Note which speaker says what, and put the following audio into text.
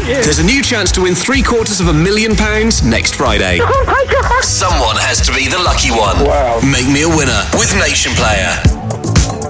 Speaker 1: you.
Speaker 2: There's a new chance to win £750,000 next Friday.
Speaker 1: Oh my God.
Speaker 2: Someone has to be the lucky one.
Speaker 3: Wow.
Speaker 2: Make me a winner with Nation Player.